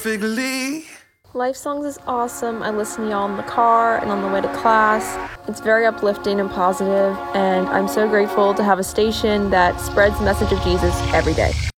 perfectly. Life Songs is awesome. I listen to y'all in the car and on the way to class. It's very uplifting and positive, and I'm so grateful to have a station that spreads the message of Jesus every day.